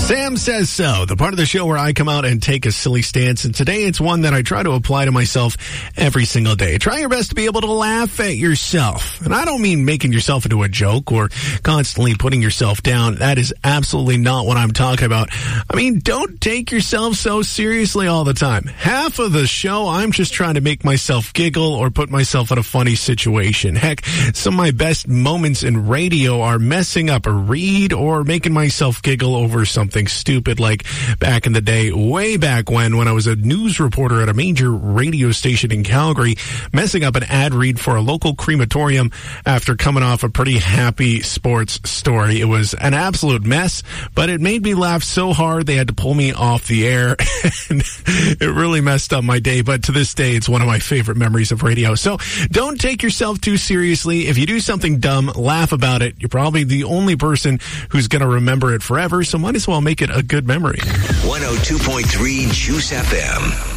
Sam Says So, the part of the show where I come out and take a silly stance, and today it's one that I try to apply to myself every single day. Try your best to be able to laugh at yourself. And I don't mean making yourself into a joke or constantly putting yourself down. That is absolutely not what I'm talking about. I mean, don't take yourself so seriously all the time. Half of the show, I'm just trying to make myself giggle or put myself in a funny situation. Heck, some of my best moments in radio are messing up a read or making myself giggle over something stupid, like back in the day, way back when I was a news reporter at a major radio station in Calgary, messing up an ad read for a local crematorium after coming off a pretty happy sports story. It was an absolute mess, but it made me laugh so hard they had to pull me off the air, and it really messed up my day, but to this day, it's one of my favorite memories of radio. So don't take yourself too seriously. If you do something dumb, laugh about it. You're probably the only person who's going to remember it forever, so might as well make it a good memory. 102.3 Juice FM.